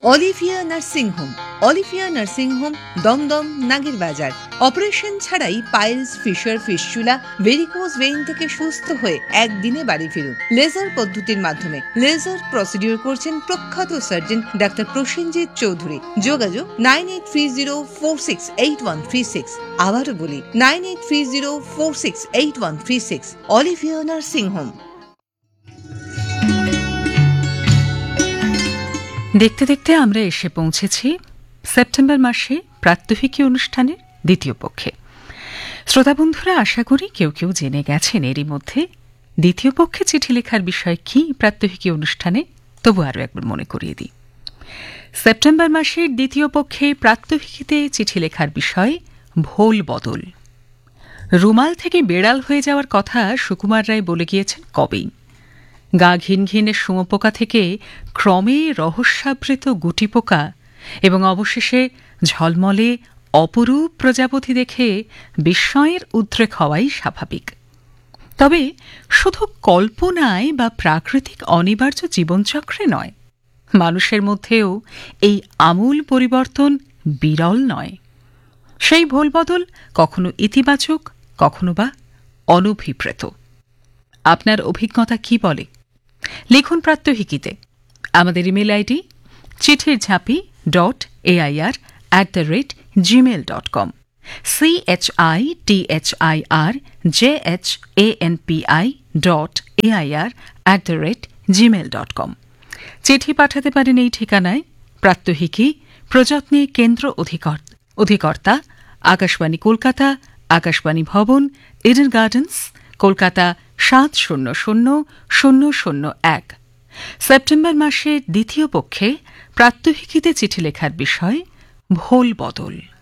Olivia nursing home. Olivia nursing home, Dumdum, নাগের বাজার। Operation ছাড়াই piles, fisher, fistula, varicose vein থেকে সুস্থ হয়ে একদিনে বাড়ি ফিরুন লেজার পদ্ধতির মাধ্যমে। লেজার প্রসিডিউর করছেন প্রখ্যাত সার্জন ডাক্তার প্রসেনজিৎ চৌধুরী। যোগাযোগ 9830468136। আবারও বলি 9830468136। Olivia nursing home. দেখতে দেখতে আমরা এসে পৌঁছেছি সেপ্টেম্বর মাসে প্রাত্যহিকী অনুষ্ঠানের দ্বিতীয় পক্ষে। শ্রোতাবন্ধুরা, আশা করি কেউ কেউ জেনে গেছেন এরই মধ্যে দ্বিতীয় পক্ষে চিঠি লেখার বিষয় কি প্রাত্যহিকী অনুষ্ঠানে। তবু আরও একবার মনে করিয়ে দিই, সেপ্টেম্বর মাসের দ্বিতীয় পক্ষে প্রাত্যহিকীতে চিঠি লেখার বিষয় ভোল বদল। রুমাল থেকে বেড়াল হয়ে যাওয়ার কথা সুকুমার রায় বলে গিয়েছেন কবেই। গা ঘিন ঘিনে শুঁয়োপোকা থেকে ক্রমে রহস্যাবৃত গুটিপোকা এবং অবশেষে ঝলমলে অপরূপ প্রজাপতি দেখে বিস্ময়ের উদ্রেক হওয়াই স্বাভাবিক। তবে শুধু কল্পনায় বা প্রাকৃতিক অনিবার্য জীবনচক্রে নয়, মানুষের মধ্যেও এই আমূল পরিবর্তন বিরল নয়। সেই ভোলবদল কখনো ইতিবাচক, কখনো বা অনভিপ্রেত। আপনার অভিজ্ঞতা কি বলে? লিখুন প্রাত্যহিকীতে। আমাদের ইমেল আইডি chithirjhapi.air@gmail.com, chithirjhanpi.air@gmail.com। চিঠি পাঠাতে পারেন এই ঠিকানায়। প্রাত্যহিকী, প্রযত্নে কেন্দ্র অধিকর্তা, আকাশবাণী কলকাতা, আকাশবাণী ভবন, ইডেন গার্ডেন্স, কলকাতা 700001। সেপ্টেম্বর মাসের দ্বিতীয় পক্ষে প্রাত্যহিকীতে চিঠি লেখার বিষয় ভোল বদল।